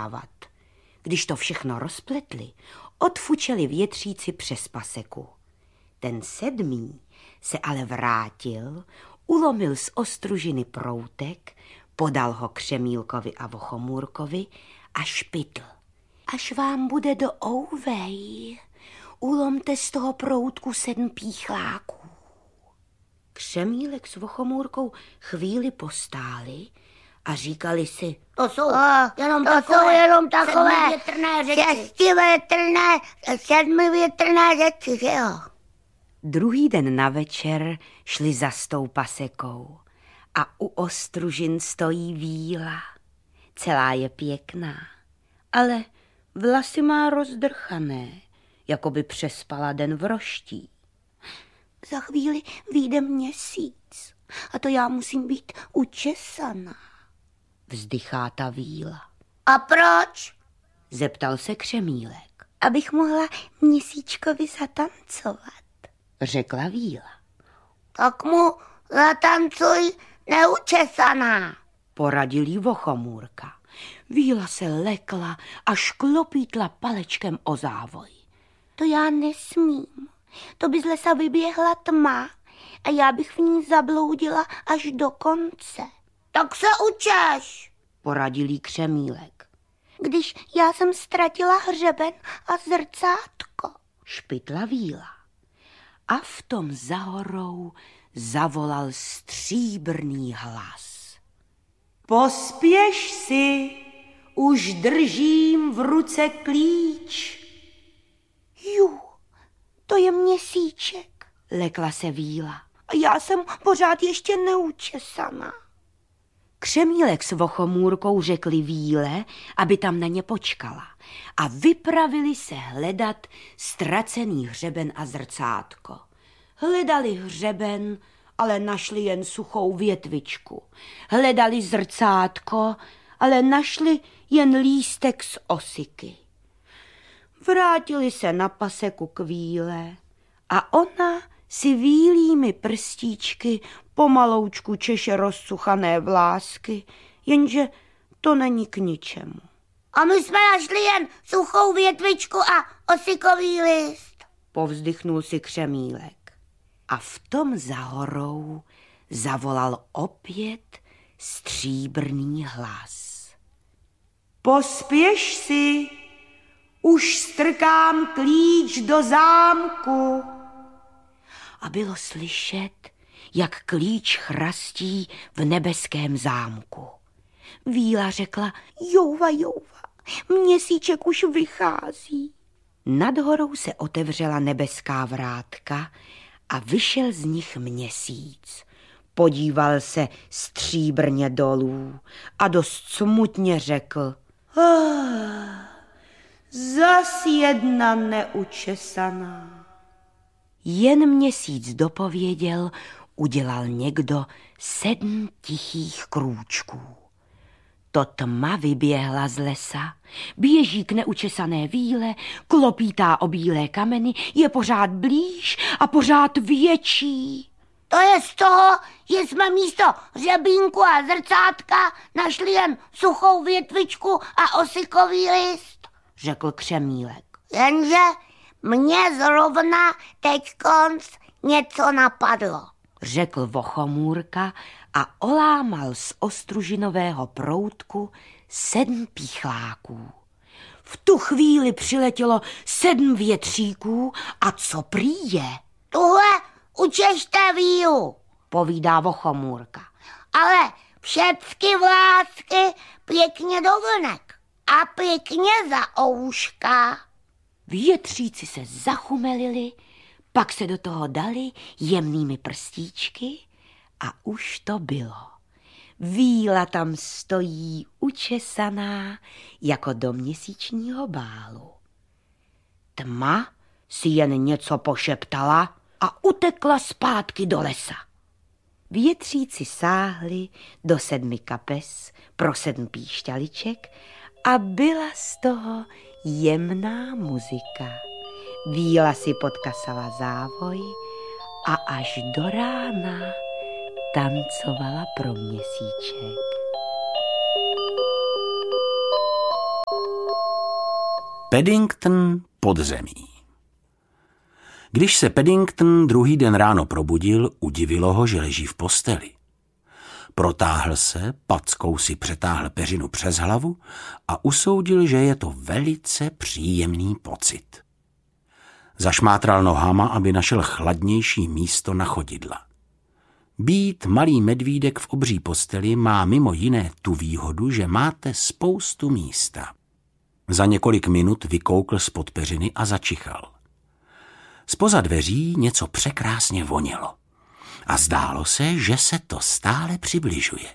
vydělávat. Když to všechno rozpletli, odfučeli větříci přes paseku. Ten 7. se ale vrátil, ulomil z ostružiny proutek, podal ho Křemílkovi a Vochomůrkovi a špitl. Až vám bude do ouvej, ulomte z toho proutku 7 píchláků. Křemílek s Vochomůrkou chvíli postáli a říkali si, to jsou jenom takové větrné řeči. 7větrné řeči, že jo? Druhý den na večer šli za s tou pasekou a u ostružin stojí víla. Celá je pěkná, ale vlasy má rozdrchané, jako by přespala den v roští. Za chvíli vyjde měsíc a to já musím být učesaná, vzdychá ta víla. A proč? Zeptal se Křemílek. Abych mohla měsíčkovi zatancovat, řekla víla. Tak mu zatancuj neučesaná, poradil jí Vochomůrka. Víla se lekla a šklopítla palečkem o závoj. To já nesmím. To by z lesa vyběhla tma a já bych v ní zabloudila až do konce. Tak se učeš, poradil jí Křemílek. Když já jsem ztratila hřeben a zrcátko, špitla víla. A v tom za horou zavolal stříbrný hlas. Pospěš si, už držím v ruce klíč. Ju, to je měsíček, lekla se víla. A já jsem pořád ještě neučesaná. Křemílek s Vochomůrkou řekli víle, aby tam na ně počkala a vypravili se hledat ztracený hřeben a zrcátko. Hledali hřeben, ale našli jen suchou větvičku. Hledali zrcátko, ale našli jen lístek z osiky. Vrátili se na paseku k víle a ona si vílými prstíčky pomaloučku češe rozsuchané vlásky, jenže to není k ničemu. A my jsme našli jen suchou větvičku a osikový list, povzdychnul si Křemílek. A v tom za horou zavolal opět stříbrný hlas. Pospěš si, už strkám klíč do zámku. A bylo slyšet, jak klíč chrastí v nebeském zámku. Víla řekla, jouva, měsíček už vychází. Nad horou se otevřela nebeská vrátka a vyšel z nich měsíc. Podíval se stříbrně dolů a dost smutně řekl, zas jedna neučesaná. Jen měsíc dopověděl, udělal někdo 7 tichých krůčků. To tma vyběhla z lesa, běží k neučesané víle, klopítá o bílé kameny, je pořád blíž a pořád větší. To je z toho, že jsme místo hřebínku a zrcátka našli jen suchou větvičku a osikový list, řekl Křemílek. Jenže mně zrovna teďkonc něco napadlo, řekl Vochomůrka a olámal z ostružinového proutku 7 píchláků. V tu chvíli přiletělo 7 větříků a co prý je? Tuhle učešte vílu, povídá Vochomůrka. Ale všecky vlásky pěkně do vlnek a pěkně za ouška. Větříci se zachumelili, pak se do toho dali jemnými prstíčky a už to bylo. Víla tam stojí učesaná jako do měsíčního bálu. Tma si jen něco pošeptala a utekla zpátky do lesa. Větříci sáhli do 7 kapes pro 7 píšťaliček a byla z toho jemná muzika. Víla si podkasala závoj a až do rána tancovala pro měsíček. Paddington podzemí. Když se Paddington druhý den ráno probudil, udivilo ho, že leží v posteli. Protáhl se, packou si přetáhl peřinu přes hlavu a usoudil, že je to velice příjemný pocit. Zašmátral nohama, aby našel chladnější místo na chodidla. Být malý medvídek v obří posteli má mimo jiné tu výhodu, že máte spoustu místa. Za několik minut vykoukl spod peřiny a začichal. Zpoza dveří něco překrásně vonělo a zdálo se, že se to stále přibližuje.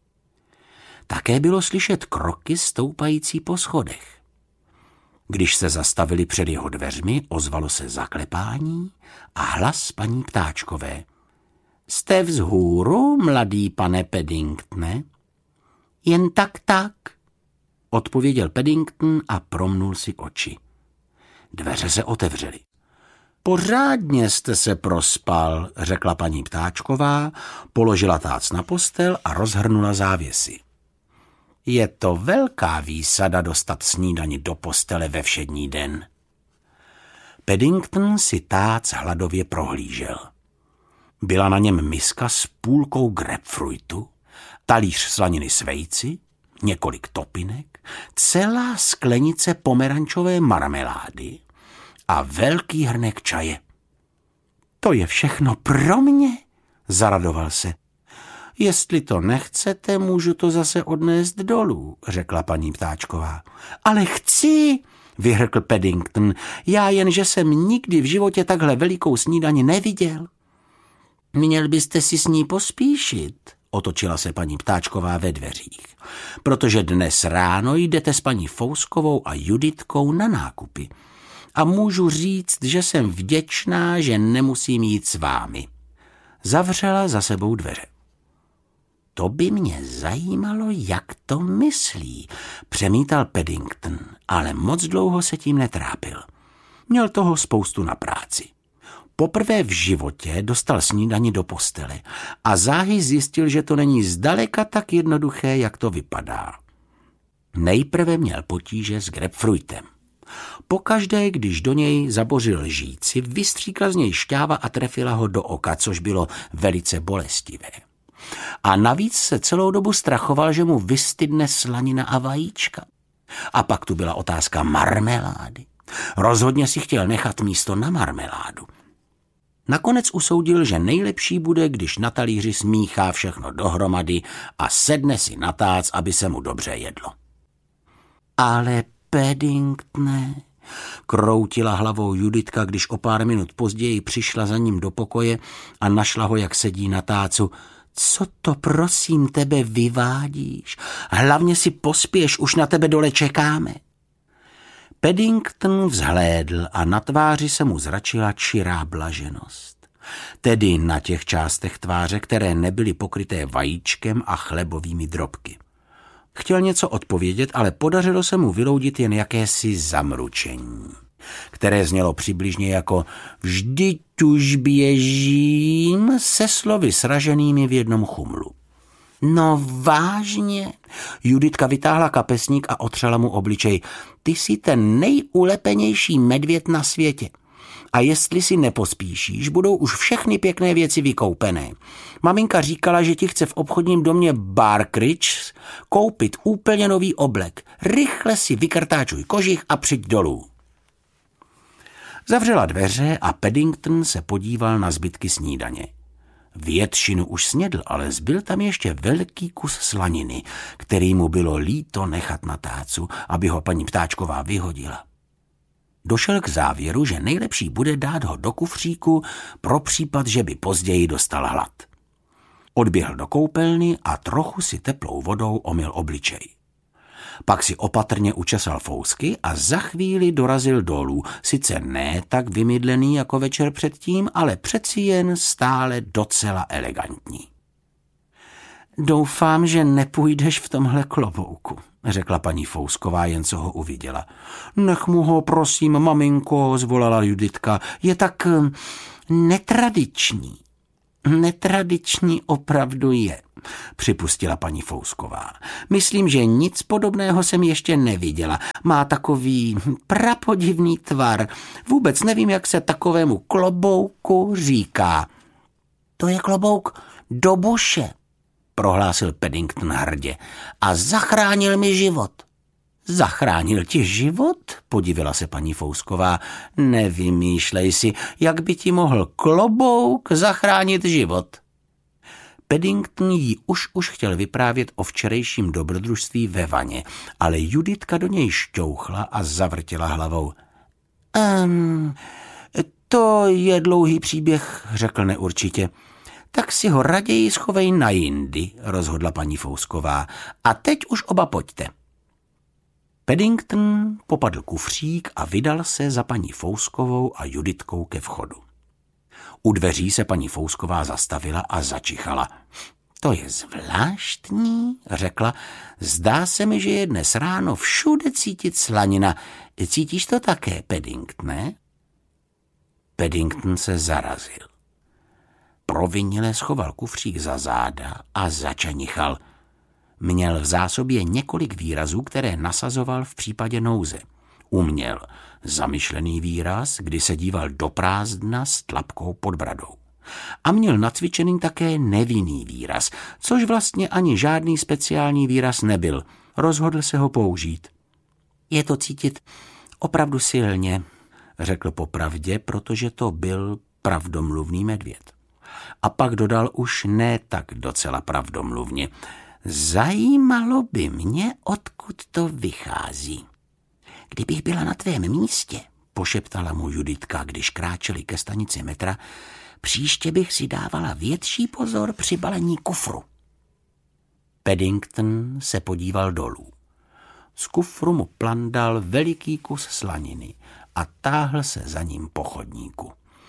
Také bylo slyšet kroky stoupající po schodech. Když se zastavili před jeho dveřmi, ozvalo se zaklepání a hlas paní Ptáčkové. Jste vzhůru, mladý pane Paddingtone? Jen tak, odpověděl Paddington a promnul si oči. Dveře se otevřely. Pořádně jste se prospal, řekla paní Ptáčková, položila tác na postel a rozhrnula závěsy. Je to velká výsada dostat snídani do postele ve všední den. Paddington si tác hladově prohlížel. Byla na něm miska s půlkou grapefruitu, talíř slaniny s vejci, několik topinek, celá sklenice pomerančové marmelády a velký hrnek čaje. To je všechno pro mě, zaradoval se. Jestli to nechcete, můžu to zase odnést dolů, řekla paní Ptáčková. Ale chci, vyhrkl Paddington, já jenže jsem nikdy v životě takhle velikou snídani neviděl. Měl byste si s ní pospíšit, otočila se paní Ptáčková ve dveřích, protože dnes ráno jdete s paní Fouskovou a Juditkou na nákupy. A můžu říct, že jsem vděčná, že nemusím jít s vámi. Zavřela za sebou dveře. To by mě zajímalo, jak to myslí, přemítal Paddington, ale moc dlouho se tím netrápil. Měl toho spoustu na práci. Poprvé v životě dostal snídani do postele a záhy zjistil, že to není zdaleka tak jednoduché, jak to vypadá. Nejprve měl potíže s grapefruitem. Pokaždé, když do něj zabořil lžíci, vystříkla z něj šťáva a trefila ho do oka, což bylo velice bolestivé. A navíc se celou dobu strachoval, že mu vystydne slanina a vajíčka. A pak tu byla otázka marmelády. Rozhodně si chtěl nechat místo na marmeládu. Nakonec usoudil, že nejlepší bude, když na talíři smíchá všechno dohromady a sedne si na tác, aby se mu dobře jedlo. Ale Paddingtone, kroutila hlavou Juditka, když o pár minut později přišla za ním do pokoje a našla ho, jak sedí na tácu. Co to prosím tebe vyvádíš? Hlavně si pospěš, už na tebe dole čekáme. Paddington vzhlédl a na tváři se mu zračila čirá blaženost. Tedy na těch částech tváře, které nebyly pokryté vajíčkem a chlebovými drobky. Chtěl něco odpovědět, ale podařilo se mu vyloudit jen jakési zamručení, které znělo přibližně jako vždyť už běžím se slovy sraženými v jednom chumlu. No vážně, Juditka vytáhla kapesník a otřela mu obličej. Ty jsi ten nejulepenější medvěd na světě. A jestli si nepospíšíš, budou už všechny pěkné věci vykoupené. Maminka říkala, že ti chce v obchodním domě Barkridge koupit úplně nový oblek. Rychle si vykrtáčuj kožich a přijď dolů. Zavřela dveře a Paddington se podíval na zbytky snídaně. Většinu už snědl, ale zbyl tam ještě velký kus slaniny, který mu bylo líto nechat na tácu, aby ho paní Ptáčková vyhodila. Došel k závěru, že nejlepší bude dát ho do kufříku pro případ, že by později dostal hlad. Odběhl do koupelny a trochu si teplou vodou omyl obličej. Pak si opatrně učesal fousky a za chvíli dorazil dolů, sice ne tak vymydlený jako večer předtím, ale přeci jen stále docela elegantní. Doufám, že nepůjdeš v tomhle klobouku, řekla paní Fousková, jen co ho uviděla. Nech mu ho, prosím, maminko, zvolala Juditka, je tak netradiční. Netradiční opravdu je, připustila paní Fousková. Myslím, že nic podobného jsem ještě neviděla. Má takový prapodivný tvar. Vůbec nevím, jak se takovému klobouku říká. To je klobouk do buše, prohlásil Paddington hrdě, a zachránil mi život. Zachránil ti život? Podivila se paní Fousková. Nevymýšlej si, jak by ti mohl klobouk zachránit život. Paddington jí už chtěl vyprávět o včerejším dobrodružství ve vaně, ale Juditka do něj šťouchla a zavrtěla hlavou. To je dlouhý příběh, řekl neurčitě. Tak si ho raději schovej na jindy, rozhodla paní Fousková. A teď už oba pojďte. Paddington popadl kufřík a vydal se za paní Fouskovou a Juditkou ke vchodu. U dveří se paní Fousková zastavila a začichala. To je zvláštní, řekla. Zdá se mi, že je dnes ráno všude cítit slanina. Cítíš to také, Paddingtone? Paddington se zarazil. Provinile schoval kufřík za záda a začanichal. Měl v zásobě několik výrazů, které nasazoval v případě nouze. Uměl zamyšlený výraz, kdy se díval do prázdna s tlapkou pod bradou. A měl nacvičený také nevinný výraz, což vlastně ani žádný speciální výraz nebyl. Rozhodl se ho použít. Je to cítit opravdu silně, řekl popravdě, protože to byl pravdomluvný medvěd. A pak dodal už ne tak docela pravdomluvně. Zajímalo by mě, odkud to vychází. Kdybych byla na tvém místě, pošeptala mu Juditka, když kráčeli ke stanici metra, příště bych si dávala větší pozor při balení kufru. Paddington se podíval dolů. Z kufru mu plandal veliký kus slaniny a táhl se za ním po chodníku.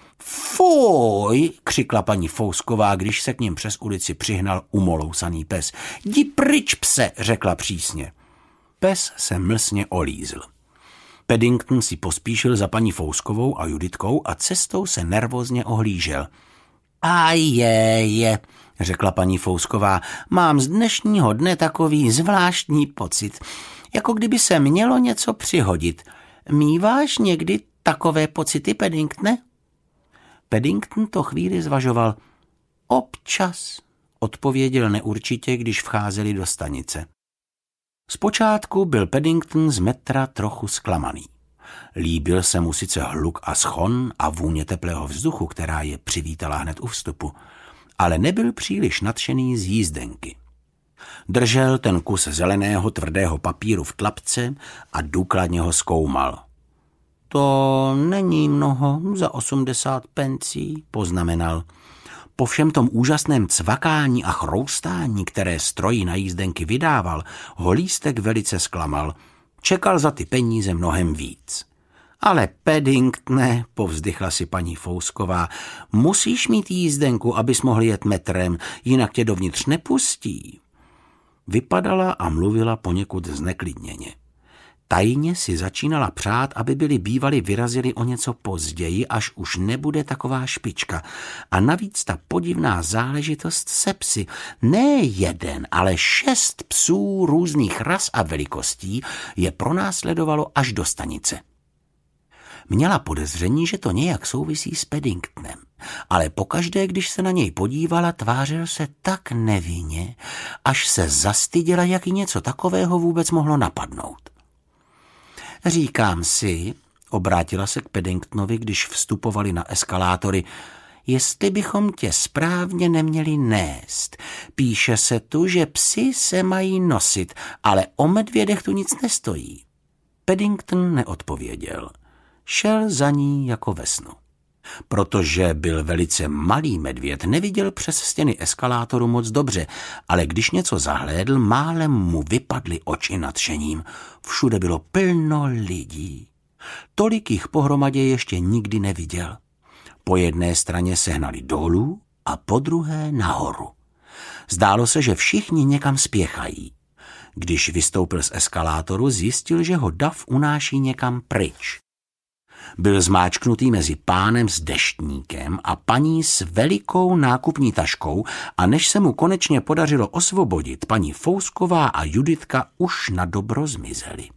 Fuj, křikla paní Fousková, když se k ním přes ulici přihnal umolousaný pes. Jdi pryč, pse, řekla přísně. Pes se mlsně olízl. Paddington si pospíšil za paní Fouskovou a Juditkou a cestou se nervózně ohlížel. A je, řekla paní Fousková, mám z dnešního dne takový zvláštní pocit, jako kdyby se mělo něco přihodit. Míváš někdy takové pocity, Paddingtone? Paddington to chvíli zvažoval. Občas, odpověděl neurčitě, když vcházeli do stanice. Zpočátku byl Paddington z metra trochu zklamaný. Líbil se mu sice hluk a schon a vůně teplého vzduchu, která je přivítala hned u vstupu, ale nebyl příliš nadšený z jízdenky. Držel ten kus zeleného tvrdého papíru v tlapce a důkladně ho zkoumal. To není mnoho za 80 pencí, poznamenal. Po všem tom úžasném cvakání a chroustání, které strojí na jízdenky vydával, ho lístek velice zklamal. Čekal za ty peníze mnohem víc. Ale Paddingtone, povzdychla si paní Fousková, musíš mít jízdenku, abys mohl jet metrem, jinak tě dovnitř nepustí. Vypadala a mluvila poněkud zneklidněně. Tajně si začínala přát, aby byli bývali vyrazili o něco později, až už nebude taková špička. A navíc ta podivná záležitost se psy. Ne 1, ale 6 psů různých ras a velikostí je pronásledovalo až do stanice. Měla podezření, že to nějak souvisí s Paddingtonem, ale pokaždé, když se na něj podívala, tvářil se tak nevinně, až se zastyděla, jak jí něco takového vůbec mohlo napadnout. Říkám si, obrátila se k Paddingtonovi, když vstupovali na eskalátory, jestli bychom tě správně neměli nést. Píše se tu, že psi se mají nosit, ale o medvědech tu nic nestojí. Paddington neodpověděl. Šel za ní jako ve snu. Protože byl velice malý medvěd, neviděl přes stěny eskalátoru moc dobře, ale když něco zahlédl, málem mu vypadly oči nadšením. Všude bylo plno lidí. Tolik jich pohromadě ještě nikdy neviděl. Po jedné straně se hnali dolů a po druhé nahoru. Zdálo se, že všichni někam spěchají. Když vystoupil z eskalátoru, zjistil, že ho dav unáší někam pryč. Byl zmáčknutý mezi pánem s deštníkem a paní s velikou nákupní taškou a než se mu konečně podařilo osvobodit, paní Fousková a Juditka už na dobro zmizely.